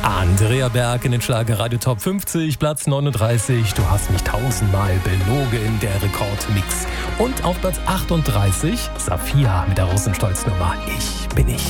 Andrea Berg in den Schlagerradio Top 50, Platz 39. Du hast mich tausendmal belogen, der Rekordmix. Und auf Platz 38 Safia mit der Rosenstolz-Nummer Ich bin ich.